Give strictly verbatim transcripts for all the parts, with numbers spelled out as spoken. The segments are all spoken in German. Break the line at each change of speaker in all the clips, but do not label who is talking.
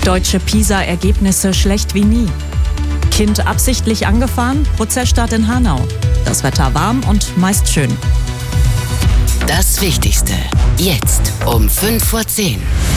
Deutsche PISA-Ergebnisse schlecht wie nie. Kind absichtlich angefahren, Prozessstart in Hanau. Das Wetter warm und meist schön.
Das Wichtigste, jetzt um fünf vor zehn.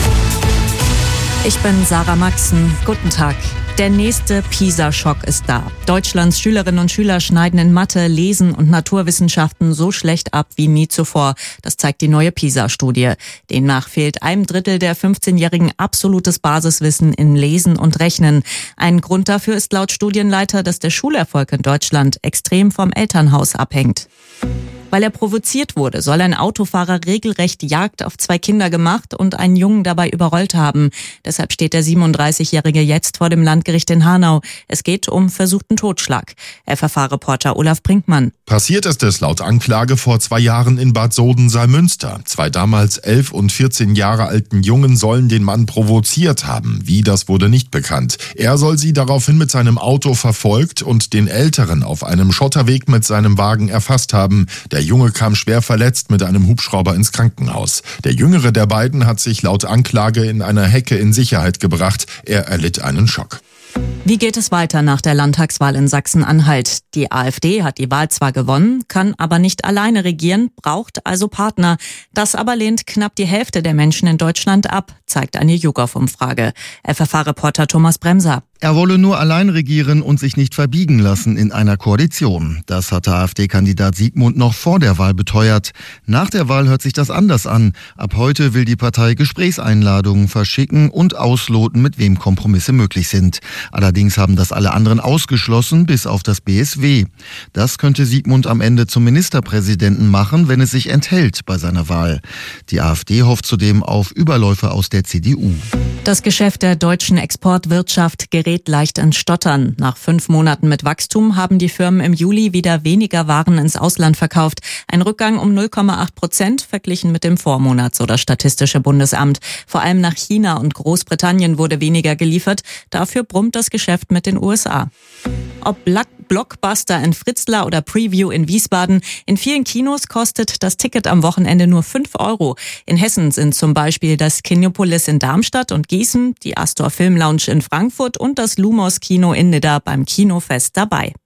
Ich bin Sarah Maxen. Guten Tag. Der nächste PISA-Schock ist da. Deutschlands Schülerinnen und Schüler schneiden in Mathe, Lesen und Naturwissenschaften so schlecht ab wie nie zuvor. Das zeigt die neue PISA-Studie. Demnach fehlt einem Drittel der fünfzehnjährigen absolutes Basiswissen in Lesen und Rechnen. Ein Grund dafür ist laut Studienleiter, dass der Schulerfolg in Deutschland extrem vom Elternhaus abhängt. Weil er provoziert wurde, soll ein Autofahrer regelrecht Jagd auf zwei Kinder gemacht und einen Jungen dabei überrollt haben. Deshalb steht der siebenunddreißigjährige jetzt vor dem Landgericht in Hanau. Es geht um versuchten Totschlag. F F H-Reporter Olaf Brinkmann.
Passiert ist es laut Anklage vor zwei Jahren in Bad Soden-Salmünster. Zwei damals elf und vierzehn Jahre alten Jungen sollen den Mann provoziert haben. Wie, das wurde nicht bekannt. Er soll sie daraufhin mit seinem Auto verfolgt und den Älteren auf einem Schotterweg mit seinem Wagen erfasst haben. Der Junge kam schwer verletzt mit einem Hubschrauber ins Krankenhaus. Der jüngere der beiden hat sich laut Anklage in einer Hecke in Sicherheit gebracht. Er erlitt einen Schock.
Wie geht es weiter nach der Landtagswahl in Sachsen-Anhalt? Die AfD hat die Wahl zwar gewonnen, kann aber nicht alleine regieren, braucht also Partner. Das aber lehnt knapp die Hälfte der Menschen in Deutschland ab, zeigt eine YouGov-Umfrage. F F H-Reporter Thomas Bremser.
Er wolle nur allein regieren und sich nicht verbiegen lassen in einer Koalition. Das hatte AfD-Kandidat Siegmund noch vor der Wahl beteuert. Nach der Wahl hört sich das anders an. Ab heute will die Partei Gesprächseinladungen verschicken und ausloten, mit wem Kompromisse möglich sind. Allerdings haben das alle anderen ausgeschlossen, bis auf das B S W. Das könnte Siegmund am Ende zum Ministerpräsidenten machen, wenn es sich enthält bei seiner Wahl. Die AfD hofft zudem auf Überläufe aus der C D U.
Das Geschäft der deutschen Exportwirtschaft gerät leicht ins Stottern. Nach fünf Monaten mit Wachstum haben die Firmen im Juli wieder weniger Waren ins Ausland verkauft. Ein Rückgang um null Komma acht Prozent verglichen mit dem Vormonat, so das Statistische Bundesamt. Vor allem nach China und Großbritannien wurde weniger geliefert. Dafür brummt das Geschäft mit den U S A. Ob Blockbuster in Fritzlar oder Preview in Wiesbaden, in vielen Kinos kostet das Ticket am Wochenende nur fünf Euro. In Hessen sind zum Beispiel das Kinopolis in Darmstadt und Gießen, die Astor Film Lounge in Frankfurt und das Lumos Kino in Nidda beim Kinofest dabei.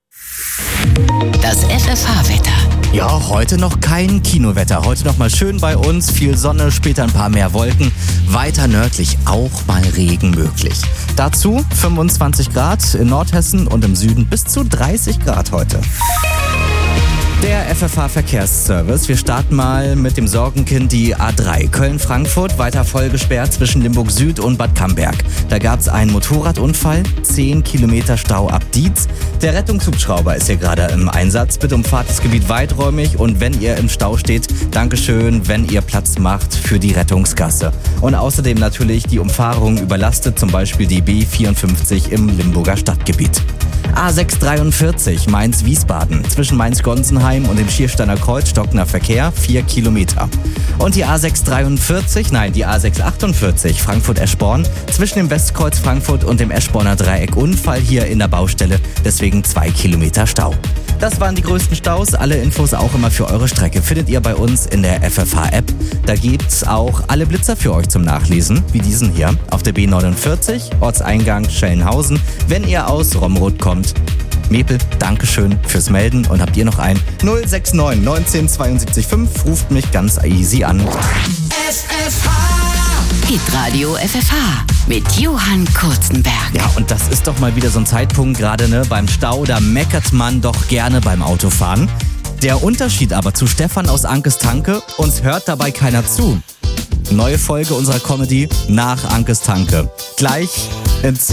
Das F F H-Wetter.
Ja, heute noch kein Kinowetter. Heute noch mal schön bei uns, viel Sonne, später ein paar mehr Wolken. Weiter nördlich auch mal Regen möglich. Dazu fünfundzwanzig Grad in Nordhessen und im Süden bis zu dreißig Grad heute. Der F F H-Verkehrsservice. Wir starten mal mit dem Sorgenkind, die A drei. Köln-Frankfurt, weiter voll gesperrt zwischen Limburg Süd und Bad Camberg. Da gab es einen Motorradunfall, zehn Kilometer Stau ab Dietz. Der Rettungshubschrauber ist hier gerade im Einsatz. Bitte umfahrt das Gebiet weiträumig und wenn ihr im Stau steht, Dankeschön, wenn ihr Platz macht für die Rettungsgasse. Und außerdem natürlich die Umfahrung überlastet, zum Beispiel die B vierundfünfzig im Limburger Stadtgebiet. A sechs dreiundvierzig Mainz-Wiesbaden. Zwischen Mainz-Gonsenheim und dem Schiersteiner Kreuz stockender Verkehr, vier Kilometer. Und die A sechs dreiundvierzig, nein, die A sechs achtundvierzig Frankfurt-Eschborn. Zwischen dem Westkreuz Frankfurt und dem Eschborner Dreieck Unfall hier in der Baustelle, deswegen zwei Kilometer Stau. Das waren die größten Staus. Alle Infos auch immer für eure Strecke findet ihr bei uns in der F F H-App. Da gibt's auch alle Blitzer für euch zum Nachlesen, wie diesen hier. Auf der B neunundvierzig, Ortseingang Schellenhausen, wenn ihr aus Romrod kommt. Mepel, Dankeschön fürs Melden und habt ihr noch ein null sechs neun neunzehn zweiundsiebzig fünf, ruft mich ganz easy an.
F F H Hitradio F F H mit Johann Kurzenberg.
Ja, und das ist doch mal wieder so ein Zeitpunkt, gerade ne, beim Stau, da meckert man doch gerne beim Autofahren. Der Unterschied aber zu Stefan aus Ankes Tanke, uns hört dabei keiner zu. Neue Folge unserer Comedy nach Ankes Tanke. Gleich in